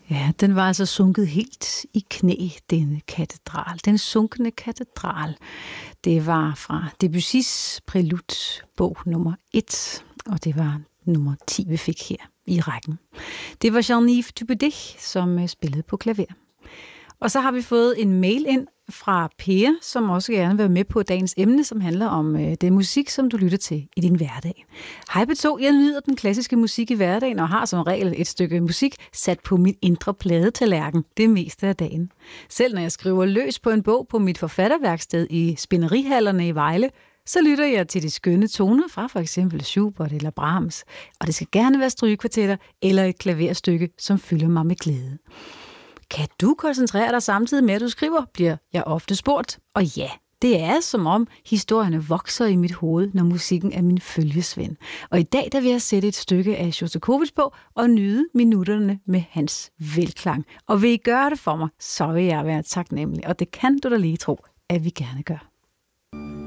Ja, den var altså sunket helt i knæ, denne katedral. Den sunkne katedral. Det var fra Debussys Prélude, bog nummer 1, og det var nummer 10, vi fik her i rækken. Det var Jean-Yves Thubaudet, som spillede på klaver. Og så har vi fået en mail ind fra Per, som også gerne vil være med på dagens emne, som handler om den musik, som du lytter til i din hverdag. Hej P2, jeg nyder den klassiske musik i hverdagen og har som regel et stykke musik sat på mit indre pladetallerken det meste af dagen. Selv når jeg skriver løs på en bog på mit forfatterværksted i Spinderihallerne i Vejle, så lytter jeg til de skønne toner fra for eksempel Schubert eller Brahms, og det skal gerne være strygekvartetter eller et klaverstykke, som fylder mig med glæde. Kan du koncentrere dig samtidig med, at du skriver, bliver jeg ofte spurgt. Og ja, det er som om historierne vokser i mit hoved, når musikken er min følgesvend. Og i dag der vil jeg sætte et stykke af Sjostakovitj på og nyde minutterne med hans velklang. Og vil I gøre det for mig, så vil jeg være taknemmelig. Og det kan du da lige tro, at vi gerne gør.